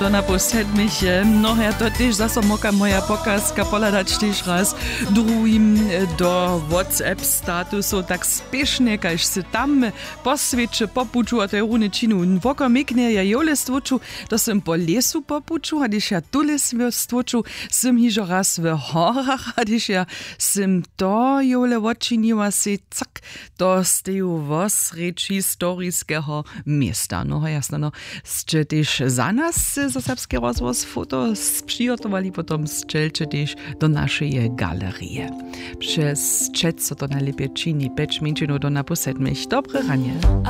To naposled mich, no ja to też zase moka moja pokazka poladać też raz drugim do WhatsApp statusu tak spiesznie, kaž se tam posvědče popuču a tej rune činu vokomikne ja jole stvoču, to sem po lesu popuču, a když ja tule stvoču, sem hižo raz v horach, a když ja sem to jole odčinila si, cak, to steju vos reči storijského miesta. No jasno, no, ste też za nas za serbski rozvoz foto przyjotowali, potom strzelcie też do naszej galerii. Przez czet, co to najlepiej czyni, 5 minut do naposled mich. Dobre ranie.